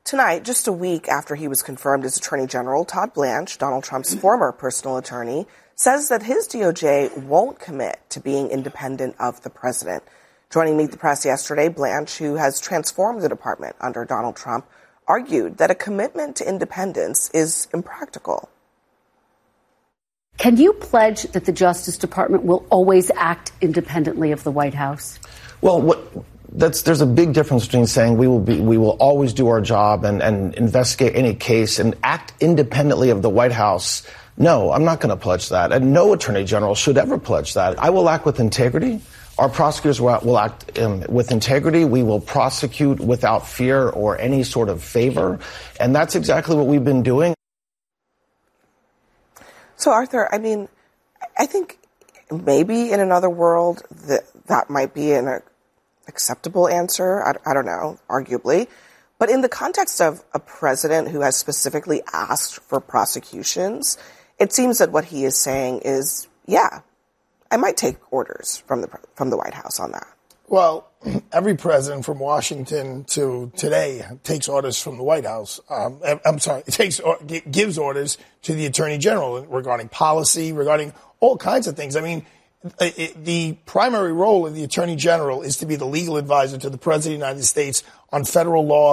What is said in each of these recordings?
Tonight, just a week after he was confirmed as Attorney General, Todd Blanche, Donald Trump's former personal attorney, says that his DOJ won't commit to being independent of the president. Joining Meet the Press yesterday, Blanche, who has transformed the department under Donald Trump, argued that a commitment to independence is impractical. Can you pledge that the Justice Department will always act independently of the White House? Well, there's a big difference between saying we will always do our job and investigate any case and act independently of the White House. No, I'm not going to pledge that. And no attorney general should ever pledge that. I will act with integrity. Our prosecutors will act with integrity. We will prosecute without fear or any sort of favor. And that's exactly what we've been doing. So, Arthur, I mean, I think maybe in another world that might be an acceptable answer. I don't know, arguably. But in the context of a president who has specifically asked for prosecutions, it seems that what he is saying is, yeah, I might take orders from the White House on that. Well, every president from Washington to today takes orders from the White House. Gives orders to the Attorney General regarding policy, regarding all kinds of things. I mean, the primary role of the Attorney General is to be the legal advisor to the President of the United States on federal law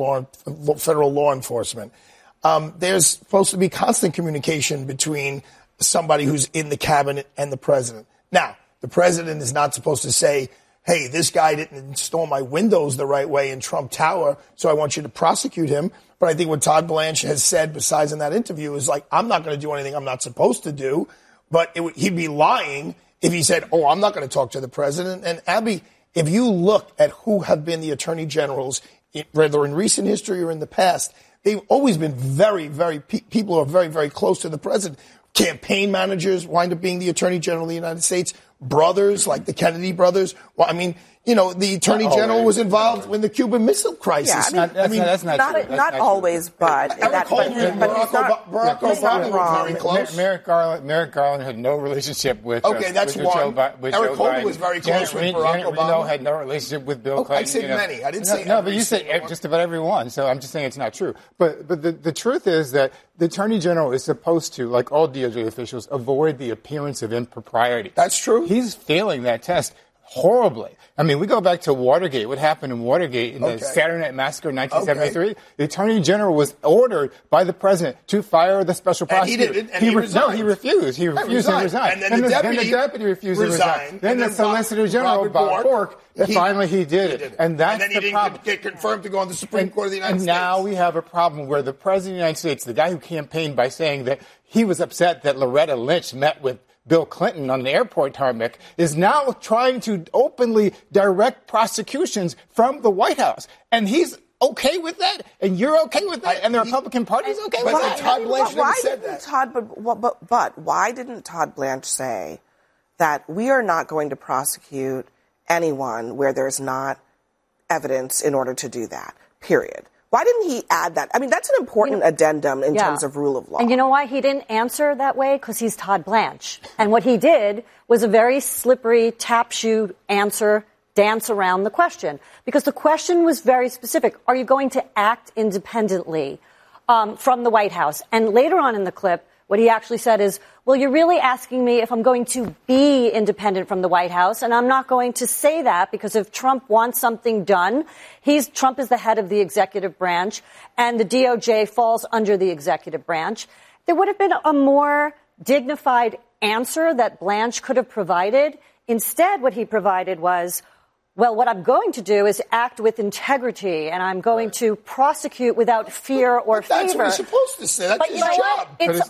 enforcement. There's supposed to be constant communication between somebody who's in the cabinet and the president. Now, the president is not supposed to say, hey, this guy didn't install my windows the right way in Trump Tower, so I want you to prosecute him. But I think what Todd Blanche has said, besides in that interview, is like, I'm not going to do anything I'm not supposed to do. But he'd be lying if he said, I'm not going to talk to the president. And Abby, if you look at who have been the attorney generals, whether in recent history or in the past, they've always been people who are very, very close to the president. Campaign managers wind up being the attorney general of the United States. Brothers, like the Kennedy brothers. Well, I mean, the attorney general was involved in the Cuban Missile Crisis. Yeah, that's not always, but Eric Holder, Barack Obama were very close. Merrick Garland had no relationship with. Okay, that's one. Eric Holder was very close with Barack Obama. Reno had no relationship with Bill Clinton. I said many. I didn't say no, but you said just about every one. So I'm just saying it's not true. But the truth is that the attorney general is supposed to, like all DOJ officials, avoid the appearance of impropriety. That's true. He's failing that test horribly. I mean, we go back to Watergate. What happened in Watergate in the Saturday Night Massacre in 1973? Okay. The attorney general was ordered by the president to fire the special prosecutor. And he didn't. And he resigned. No, he refused. He refused to resign. And then the deputy refused to resign. Then the solicitor general, Bob Bork, finally he did it. And that's the problem. Didn't get confirmed to go on the Supreme Court of the United States. And now we have a problem where the president of the United States, the guy who campaigned by saying that he was upset that Loretta Lynch met with Bill Clinton on the airport tarmac, is now trying to openly direct prosecutions from the White House. And he's okay with that? And you're okay with that? And the Republican Party is okay with that? Todd Blanche never said that. But why didn't Todd Blanche say that we are not going to prosecute anyone where there's not evidence in order to do that, period? Why didn't he add that? I mean, that's an important addendum in terms of rule of law. And you know why he didn't answer that way? Because he's Todd Blanche. And what he did was a very slippery tap shoe answer, dance around the question. Because the question was very specific. Are you going to act independently from the White House? And later on in the clip, what he actually said is, well, you're really asking me if I'm going to be independent from the White House, and I'm not going to say that because if Trump wants something done, Trump is the head of the executive branch, and the DOJ falls under the executive branch. There would have been a more dignified answer that Blanche could have provided. Instead, what he provided was, well, what I'm going to do is act with integrity, and I'm going to prosecute without fear or favor. That's what he's supposed to say. That's his job.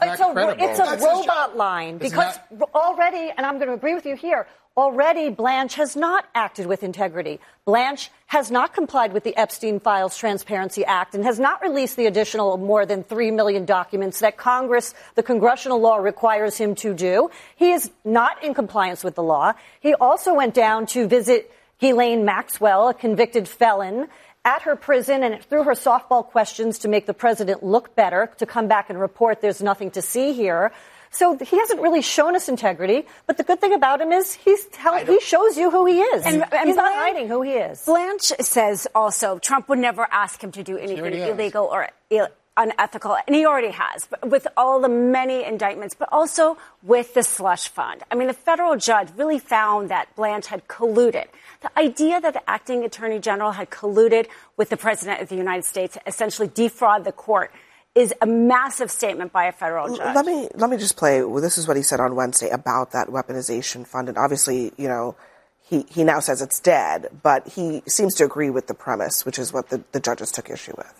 It's a robot line. Because already, and I'm going to agree with you here, already Blanche has not acted with integrity. Blanche has not complied with the Epstein Files Transparency Act and has not released the additional more than 3 million documents that the congressional law requires him to do. He is not in compliance with the law. He also went down to visit Ghislaine Maxwell, a convicted felon, at her prison and threw her softball questions to make the president look better, to come back and report there's nothing to see here. So he hasn't really shown us integrity, but the good thing about him is he shows you who he is. And he's not hiding who he is. Blanche says also Trump would never ask him to do anything illegal or unethical, and he already has, but with all the many indictments, but also with the slush fund. I mean, the federal judge really found that Blanche had colluded. The idea that the acting attorney general had colluded with the president of the United States to essentially defraud the court is a massive statement by a federal judge. Let me just play. Well, this is what he said on Wednesday about that weaponization fund, and obviously, he now says it's dead, but he seems to agree with the premise, which is what the judges took issue with.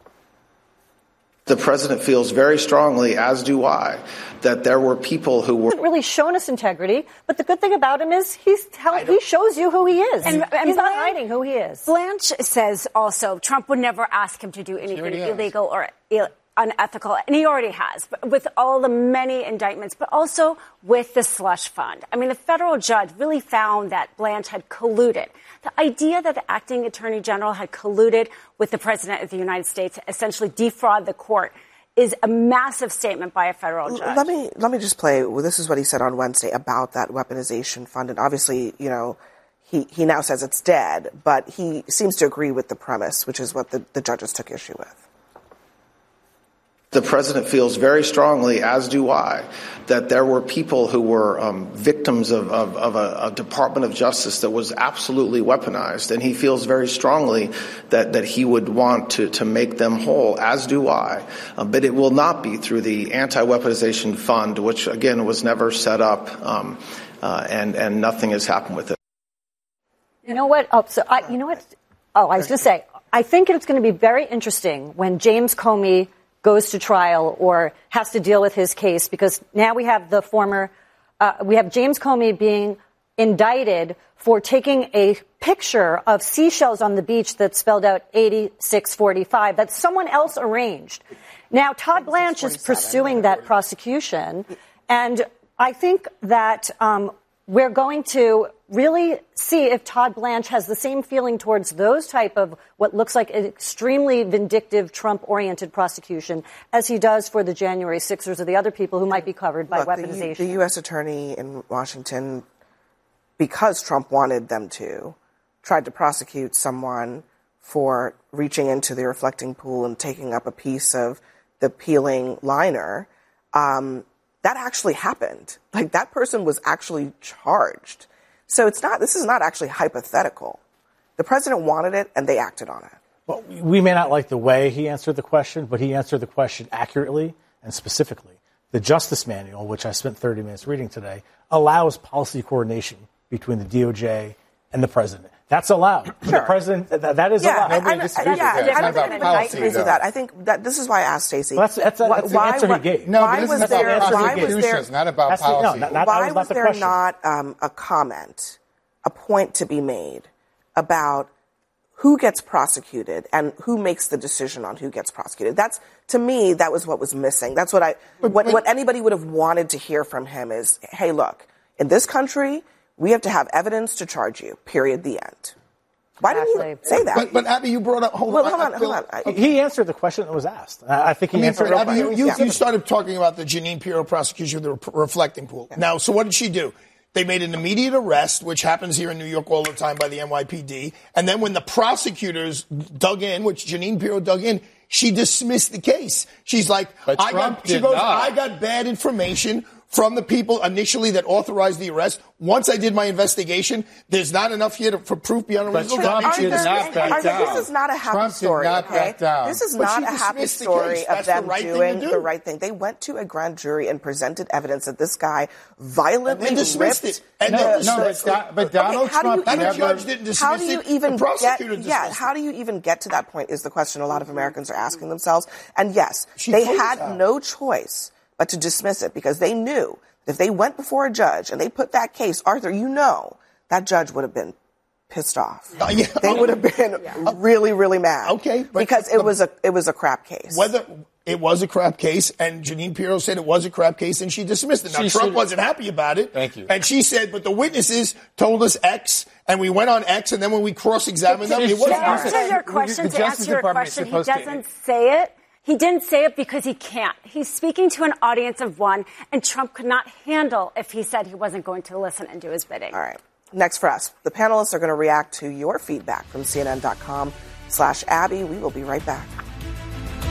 The president feels very strongly, as do I, that there were people who were... He hasn't really shown us integrity, but the good thing about him is he shows you who he is. And he's not hiding who he is. Blanche says also Trump would never ask him to do anything illegal or unethical, and he already has, but with all the many indictments, but also with the slush fund. I mean, the federal judge really found that Blanche had colluded. The idea that the acting attorney general had colluded with the president of the United States to essentially defraud the court is a massive statement by a federal judge. Let me just play. Well, this is what he said on Wednesday about that weaponization fund, and obviously, he now says it's dead, but he seems to agree with the premise, which is what the judges took issue with. The president feels very strongly, as do I, that there were people who were victims of a Department of Justice that was absolutely weaponized. And he feels very strongly that he would want to make them whole, as do I. But it will not be through the anti-weaponization fund, which, again, was never set up, and nothing has happened with it. You know what? I was going to say, I think it's going to be very interesting when James Comey goes to trial or has to deal with his case, because now we have we have James Comey being indicted for taking a picture of seashells on the beach that spelled out 8645 that someone else arranged. Now, Todd Blanche is pursuing that prosecution, and I think that we're going to really see if Todd Blanche has the same feeling towards those type of what looks like an extremely vindictive Trump-oriented prosecution as he does for the January 6ers or the other people who might be covered by weaponization. The U.S. attorney in Washington, because Trump wanted them to, tried to prosecute someone for reaching into the reflecting pool and taking up a piece of the peeling liner. That actually happened. Like, that person was actually charged. So this is not actually hypothetical. The president wanted it, and they acted on it. Well, we may not like the way he answered the question, but he answered the question accurately and specifically. The Justice Manual, which I spent 30 minutes reading today, allows policy coordination between the DOJ and the president. That's allowed. Sure. The president, that is allowed. Nobody disagrees with that. I don't think anybody agrees with that. I think that this is why I asked Stacey. Well, that's the answer he gave. No, but this is about prosecution. It's not about policy. Why was there not a comment, a point to be made about who gets prosecuted and who makes the decision on who gets prosecuted? That's, to me, that was what was missing. That's what anybody would have wanted to hear from him is, hey, look, in this country, we have to have evidence to charge you, period, the end. Why didn't you say that? But Abby, you brought up... Hold on. He answered the question that was asked. I think he answered it. Abby, you started talking about the Jeanine Pirro prosecution with the reflecting pool. Yeah. Now, so what did she do? They made an immediate arrest, which happens here in New York all the time by the NYPD. And then when the prosecutors dug in, which Jeanine Pirro dug in, she dismissed the case. She's like, I got bad information from the people initially that authorized the arrest. Once I did my investigation, there's not enough here for proof beyond a reasonable doubt. This is not a happy story, okay? This is not a happy story of them doing the right thing. They went to a grand jury and presented evidence that this guy violently dismissed it. But Donald Trump judge didn't dismiss it. The prosecutor dismissed it. How do you even get to that point is the question a lot of Americans are asking themselves. And yes, they had no choice but to dismiss it, because they knew that if they went before a judge and they put that case, Arthur, that judge would have been pissed off. They would have been really, really mad. Okay. Because it was a crap case. Whether it was a crap case, and Jeanine Pirro said it was a crap case, and she dismissed it. Now, Trump wasn't happy about it. Thank you. And she said, but the witnesses told us X, and we went on X, and then when we cross-examined them, it wasn't. To answer your question, he doesn't say it. He didn't say it because he can't. He's speaking to an audience of one, and Trump could not handle if he said he wasn't going to listen and do his bidding. All right. Next for us, the panelists are going to react to your feedback from CNN.com/Abby. We will be right back.